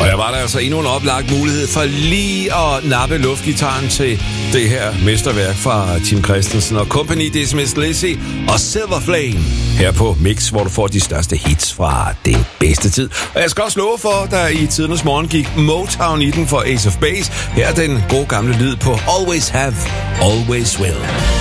Og der var der altså endnu en oplagt mulighed for lige at nappe luftgitaren til det her mesterværk fra Tim Christensen og Company. Det er Smith Lizzy og Silver Flame her på Mix, hvor du får de største hits fra den bedste tid. Og jeg skal også love for, der i tidernes morgen gik Motown i den for Ace of Base. Her er den gode gamle lyd på Always Have, Always Will.